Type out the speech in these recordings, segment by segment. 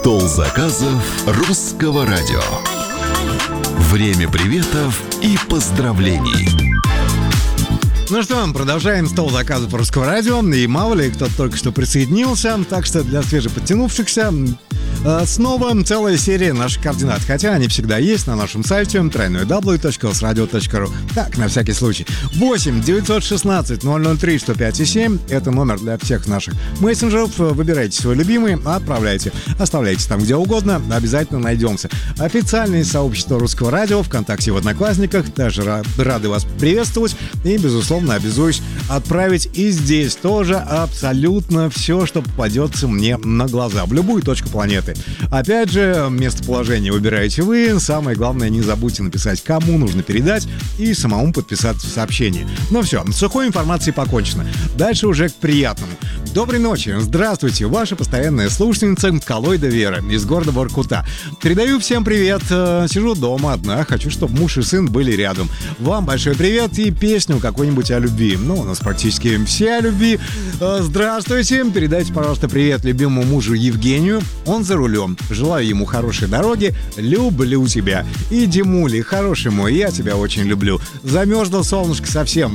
Стол заказов Русского радио. Время приветов и поздравлений. Ну что, продолжаем стол заказов Русского радио. И мало ли, кто только что присоединился. Так что для свежеподтянувшихся снова целая серия наших координат. Хотя они всегда есть на нашем сайте www.osradio.ru. Так, на всякий случай. 8 916 003 105 и 7. Это номер для всех наших мессенджеров. Выбирайте свой любимый, отправляйте. Оставляйте там где угодно, обязательно найдемся. Официальное сообщество Русского радио ВКонтакте, в Одноклассниках. Также рады вас приветствовать. И, безусловно, обязуюсь отправить и здесь тоже абсолютно все, что попадется мне на глаза, в любую точку планеты. Опять же, местоположение выбираете вы. Самое главное, не забудьте написать, кому нужно передать, и самому подписаться в сообщении. Ну все, с сухой информацией покончено. Дальше уже к приятному. Доброй ночи, здравствуйте, ваша постоянная слушательница Калойда Вера из города Воркута. Передаю всем привет, сижу дома одна, хочу, чтобы муж и сын были рядом. Вам большой привет и песню какую-нибудь о любви. Ну, у нас практически все о любви. Здравствуйте, передайте, пожалуйста, привет любимому мужу Евгению, он за рулем. Желаю ему хорошей дороги, люблю тебя. И Димули, хороший мой, я тебя очень люблю. Замерзло солнышко совсем,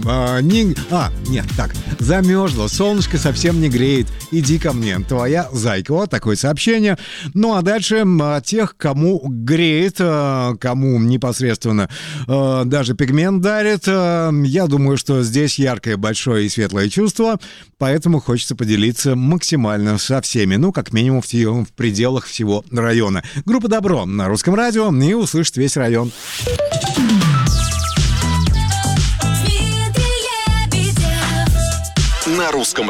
замерзло, солнышко совсем не греет. Иди ко мне, твоя зайка. Вот такое сообщение. Ну, а дальше тех, кому греет, кому непосредственно даже пигмент дарит. Я думаю, что здесь яркое, большое и светлое чувство, поэтому хочется поделиться максимально со всеми, ну, как минимум в пределах всего района. Группа «Добро» на Русском радио, и услышит весь район. На Русском